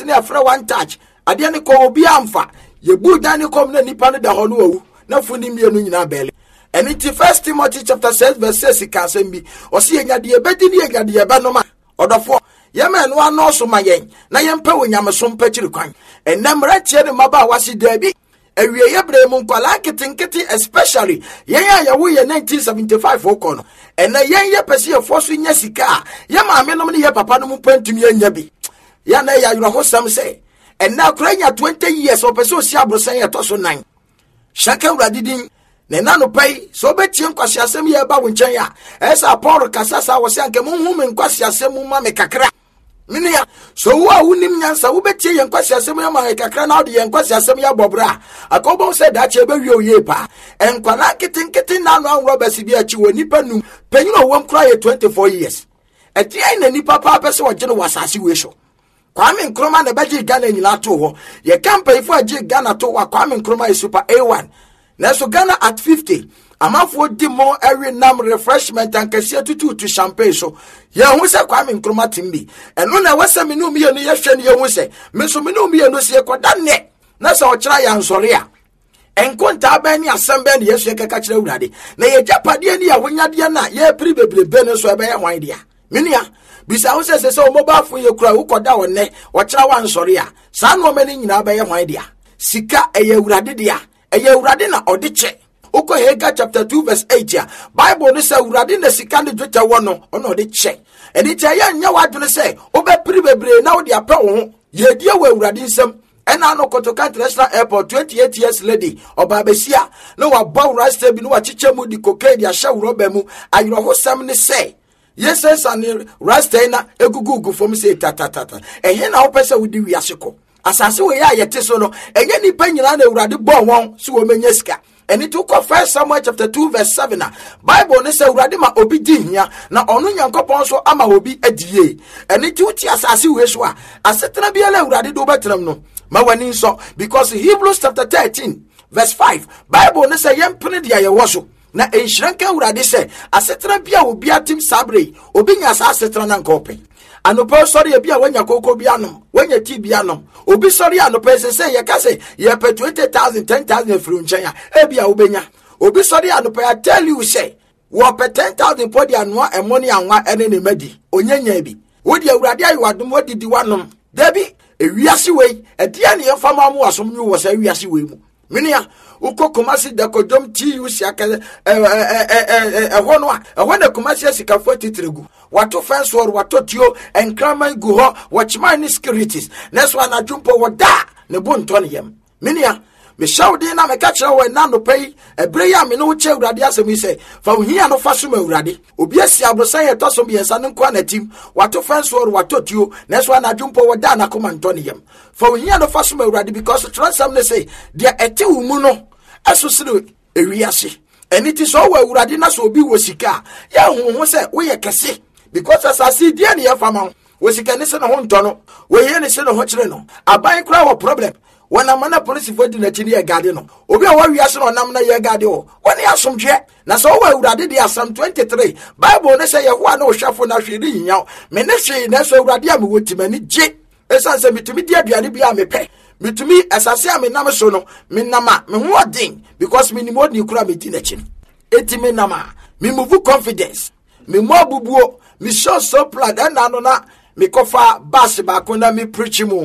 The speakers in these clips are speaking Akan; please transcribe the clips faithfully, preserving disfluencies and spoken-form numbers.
boys ne afra one touch ade ne ko obi amfa ye bu dan ne kom na nipa ne da ho no awu na funi mienu nyina bele eni ti First Timothy chapter six verse six ka asem bi o se enya de ebedi ne enya de eba no ma odofo ye ma no anoso ma yen na ye mpa wonyamso mpa kiri kwan enemra tie ne maba wasi dabi awie ye bre mu nkwala kitinkiti especially yen ya yawo ye nineteen seventy-five okono ena yen ye pese ye foso nya sika ye ma me no ne ye papa no mu pantumi anya bi ya na ya yuro hosam se ena kuranya twenty years o pese o si abrosan ye to so nine shaka uradidin ne nanu pai so betie nkwasi asem ye ba wonchen ya esa Paul kasasa wo se anke munhu me nkwasi asem mu ma me kakra minia so wo a wonim nyansa wo betie ye nkwasi asem ya ma kakra na ode ye nkwasi asem ya bobra akobo se da che be wi oye pa enkwala kitinkiti nanu anro basi bi achi wo nipa num penyino wo mkra ye twenty-four years eti ai na nipa pa pese wo gene wasase we so Kwame Nkrumah na beji Ghana nyina to ho ye campaign for agi Ghana to wa Kwame Nkrumah is super A one na so Ghana at fifty amafo di mo every nam refreshment and kese tutu to champagne so ye hu se Kwame Nkrumah timbi eno na wasa me no me no ye hwe ne ye hu se me so me no me no se koda ne na so okira ya nsore a enkonta ba ni asem ba ne yesu ye keka kira urade na ye japade ni ya wonyade na ye pri bebrebe ne so ebe ye hwan dia minia bisa wo se se o mobile phone ye kura wo koda wo ne wo kira wa nsore a sa no mani nyina ba ye hwan dia sika eye urade dia eye urade na odiche Oko Haggai chapter two verse eight ya Bible ne say urade na sika ne dweta wo no ono odiche eni che ya nya wadwene say obe pri bebre na wo dia pa wo ho ye die wo urade nsem ena no Kotoka International Airport twenty-eight years lady oba besia no wa baw rasta bi no wa chiche mu di cocaine dia sha roba mu ayro hosam ne say yes and rasta na egugugu fom say tatatata ehe na wo pese wo di wiase ko asase we ya yete so no enye nipa nyina na urade bo won so wo menya sika eni to ko First Samuel chapter two verse seven na Bible ne say urade ma obi di hia na onu Nyankopon so ama obi adie eni ti uti asase we so a asetena bia la urade do betram no ma wani so because Hebrews chapter thirteen verse five Bible ne say yempene dia ye wo so na enhranka urade say asetena bia obi atim sabre obi nya asetena na nkope anopo sorry bia wanya koko bia no wanya ti bia no obi sorry anopo say say ye ka say ye pe twenty thousand ten thousand fru nchen ya e bia obenya obi sorry anopo I tell you say wo pe ten thousand podi anwa e money anwa ene ne madi onyanya bi wo dia urade ayi wadom wodi di wanom dabi e wiase wei e dia ne yefama mu wasom nyu wo say wiase wei mu minia uko Kumasi da kodom ti usi aka eh eh eh eh hono a ho na Kumasi asika forty-three wato fence war wato tio enkraman gu ho watchman ni securities next one adwumpo woda ne bonto ne yam minia me shawde na me ka kire wo na no pay ebre ya me no wo che urade asemi se fa ohia no fa so ma urade obi asi abrosan ye toso bi ensa ne kwa na tim wato fence war wato tio next one adwumpo woda na komanto ne yam fa ohia no fa so ma urade because transam ne say dia eti umu no asosire ewiase eniti so wa urade na so obi wo sika ya honho se wo ye kese because asasi dia ne ya fama wo sika ne se no ho ntono wo ye ne se no ho kire no aban kra wo problem wana mana police for di na chini ye gade no obi a wa wiase no nam na ye gade o woni asomdwe na so wa urade dia Psalm twenty-three Bible ne se ye ho na wo hwafo na hwede nyaw me ne hwe na so urade am wo timani je esan se mitumi dia aduane bia me pe mitumi asase am nam so no me nama me ho odin because me ni mo ni kura me di na chini eti me nama me move confidence me mo bubuo me show so plan na no na me kofa bas ba ko na me preach mu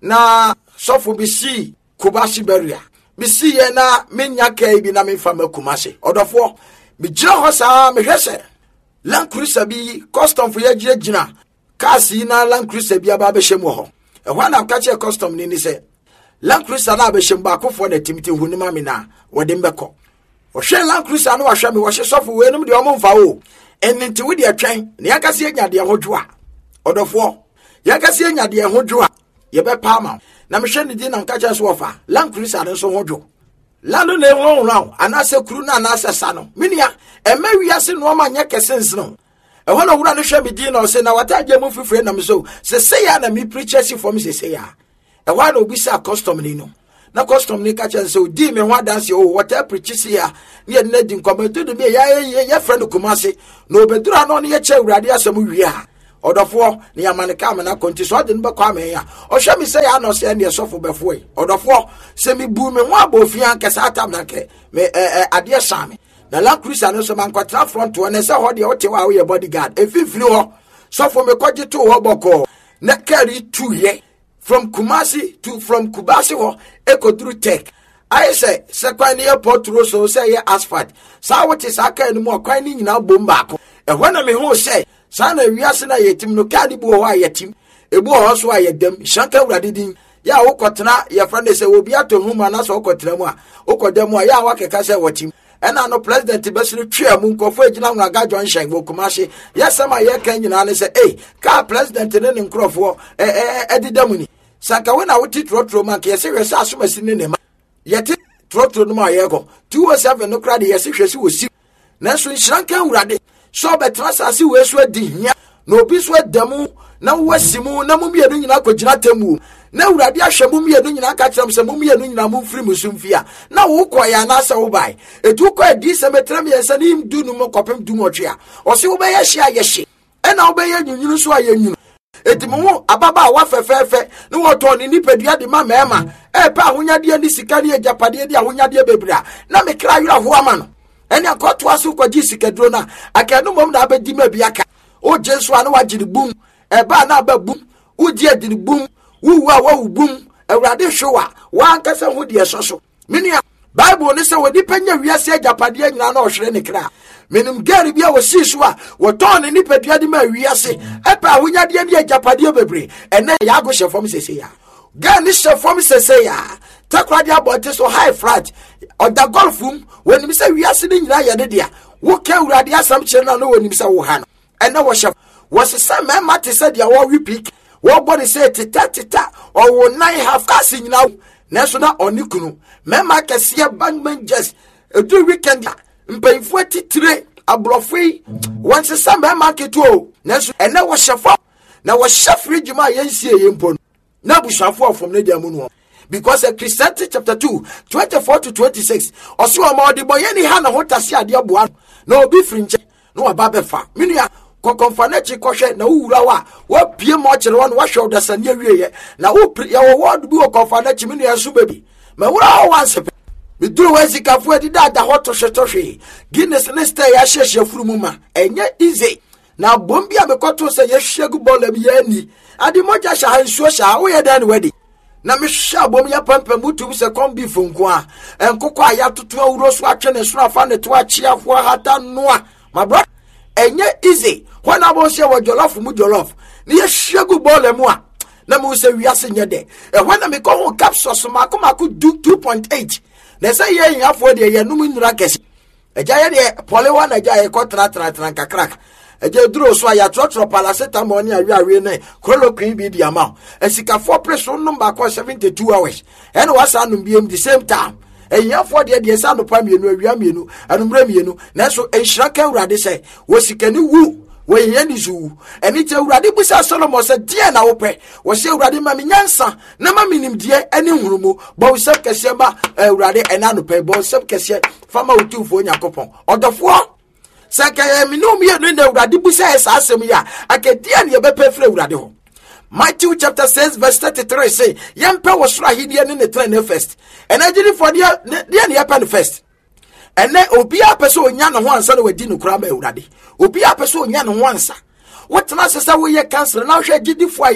na sofo bi si Kumasi beria bi si ye na me nya kai bi na me fa ma Kumasi odofo me gira ho sa me hwese Land Cruiser bi custom for ye gira gina kasi na Land Cruiser bi aba be hwem ho e ho na ka che custom ni ni se Land Cruiser na be hwem ba akofo na timiti hunima me na wode mbekọ o hwe Land Cruiser na wa hwe me wo hwe sofo we num de o mfa o ennti we de atwan ne yakase nya de ho dwoa odofo yakase nya de ho dwoa ye be palma na me hwe ne di na nka che so ofa Land Cruiser no so ho dwo lando ne ho ho ana se kuru na ana se sa no minia e ma wiase no ma nya kesens no e ho na wura no hwe me di na o se na wata agye mu fifire na me so se se ya na me preacher si for me se se ya e wa na obi sa custom ni no na custom ni ka che so di me ho dance o wata preacher si ya ne na di nkomato de me ya ya friend Kumasi no bedura no ne ye che urade asem wi a Odofo ni amanika me na konti so de no be kwa me ya o hwe me say ya no se ne sofo befo e odofo se me bu me ho abofia nkesa atam na ke me ade shame na la cruise no so man kwatra front one se ho de wote wa wo bodyguard efifiri ho sofo me kwaje to ho boko na carry two ye from Kumasi to from Kubasi ho ekoduru tech I say se kwan ne airport ro so say ye asphalt sa wote sa kan mu kwan ni nyina bom baako e ho na me ho say sana wiase na yetim no kadi bu ho ayetim ebu ho so ayedam shanka wurade din ya wokotena ye friend say obi atohuma na so wokotena mu a wokodam a ya wakeka say watim ena no president besiri twa mu nkofo agina nwanga John Shen go Kumasi yesama ye kan nyina ne say eh ka president ne ne nkrofo eh eh edidam ni sanka we na woti trotro man ke yesi hwese asomasi ne ne ma yeti trotro no ma ye go two oh seven no kra de yesi hwese wosi na so shanka wurade so betra sase we so adi hia na obi so adamu na wasimu na mumienu nyina akogina temu na urade ahwemu mienu nyina ka kyerem se mumienu nyina mumfiri musumfia na wo koya na asa wo bai etu ko adi se metrem yensa ni mdu nu mkopem du motwea o se wo be ye hia ye hye ena wo be ye nyunyunu so ayenyu etimo ababa wa fefefe na wo to ni nipadua de ma mema e pa ahonyade ni sika ni agapade de ahonyade bebra na me kra yura ho ama no ene akoto aso kwaji sikadro na akanu mom na abedi ma biaka o jesu anu wagiri bum e ba na ba bum udi adiri bum wu wa wa bum awrade hwoa wa ankasa ho de soso menia bible ne se wodi panya wiase agapade nyina na ohwere ne kra menim gari bia wo sisu a wo ton ni padua de ma wiase e pa ahonyade ne agapade bebre ene ya go shefom sese ya ga ni shefom sese ya takwadi abote so high flat oda golfum when me say wiase ni nyina ye de dia wo ka urade asam kire na no woni me say wo ha no ene wo chef wo se me mate say dia wo repeat wo body say tita tita o wo nine half kasi nyina na so na onikunu me ma kase bangman just edu weekend mpayfo titire abrofui won se say me market o na so ene wo chef na wo chef regime ayensie yempo na bushafo from ne dia mu no because Ecclesiastes chapter two twenty-four to twenty-six oso amodi boye ni ha na hotase ade aboa na obi frinche no ababefa menua kokonfa na chi kohwe na wura wa wo pie mo kire won wo hwe odasane awieye na wo ya wo word bi kokonfa na chi menua so baby ma wura wa anse me duro wa zikafu adi da da hoto hwetohwe Guinness ne stay ya hyehye furumu ma enye easy na bombi a mekoto se ye hwegu bola bi yani adi moja sha hansuo sha wo ye dan wedi na me hwa bom ya pampa mutu se kombi fonko a enkoko aya toto awuro so atwe ne so afa ne to achiafo hata noa my brother enye easy when abo se wo jollof mu jollof ni ye hwegu bola mu a na mu se wiase nye de e when me ko ho capsules makoma ko two point eight na se ye yafo de ye num nura kesi eja ye de polewa na ja ye ko tra tra tra kakrak eje duro so ya trotro paracetamol ni awi awi ne chloroquine bi di ama esika for pressure number ko seventy-two hours and was anum bi the same time eya for de de sa no pa mienu awia mienu anumra mienu na so enhira kan urade se wo sikani wu wo ye ni zu eni te urade busa Solomon se die na wo pe wo se urade ma me nyansa na ma minim die eni hurumu bo wo sep kese ma urade ena no pe bo sep kese fama utufo nyakopon odofo saka ye minum ye no na urade busa esa asem ya akadia ne ye bepe fre urade ho Matthew chapter six verse thirty-three say yempe wo soro ahidie ne ne train first enagiri for dia dia ne yepe first ene obi apese onya no ho ansa na wadi no kura ma urade obi apese onya no ho ansa wotena sesa wo ye cancel na hwe gidi fo